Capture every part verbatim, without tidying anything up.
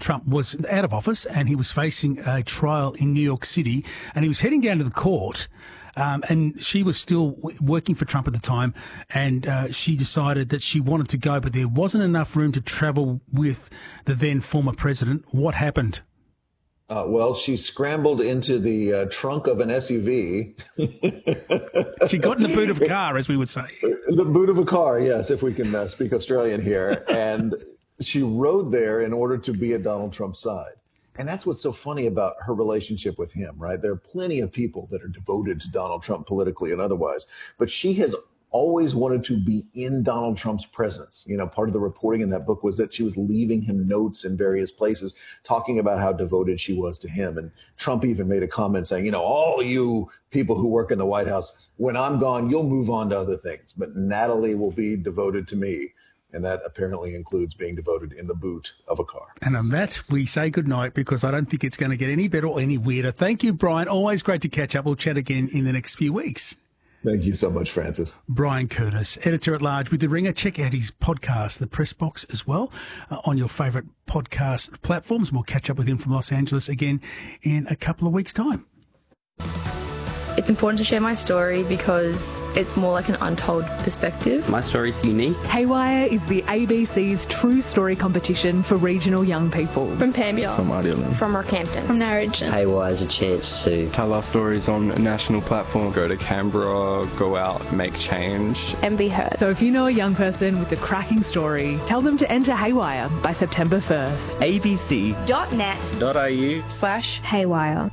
Trump was out of office and he was facing a trial in New York City, and he was heading down to the court. Um, and she was still w- working for Trump at the time, and uh, she decided that she wanted to go, but there wasn't enough room to travel with the then former president. What happened? Uh, well, she scrambled into the uh, trunk of an S U V. She got in the boot of a car, as we would say. The boot of a car, yes, if we can uh, speak Australian here. And she rode there in order to be at Donald Trump's side. And that's what's so funny about her relationship with him, right? There are plenty of people that are devoted to Donald Trump politically and otherwise, but she has always wanted to be in Donald Trump's presence. You know, part of the reporting in that book was that she was leaving him notes in various places talking about how devoted she was to him. And Trump even made a comment saying, you know, all you people who work in the White House, when I'm gone, you'll move on to other things, but Natalie will be devoted to me. And that apparently includes being devoted in the boot of a car. And on that, we say goodnight because I don't think it's going to get any better or any weirder. Thank you, Brian. Always great to catch up. We'll chat again in the next few weeks. Thank you so much, Francis. Brian Curtis, editor-at-large with The Ringer. Check out his podcast, The Press Box, as well, uh, on your favourite podcast platforms. We'll catch up with him from Los Angeles again in a couple of weeks' time. It's important to share my story because it's more like an untold perspective. My story's unique. Haywire is the A B C's true story competition for regional young people. From Pambia. From Idealand. From Rockhampton. From Narrogin. Haywire is a chance to tell our stories on a national platform. Go to Canberra, go out, make change. And be heard. So if you know a young person with a cracking story, tell them to enter Haywire by September first. abc.net.au slash Haywire.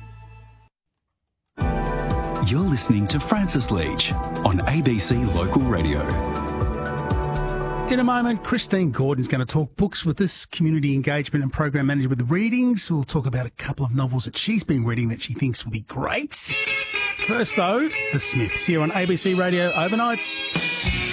You're listening to Francis Leach on A B C Local Radio. In a moment, Christine Gordon's going to talk books with us, community engagement and program manager with Readings. We'll talk about a couple of novels that she's been reading that she thinks will be great. First, though, The Smiths here on A B C Radio Overnights.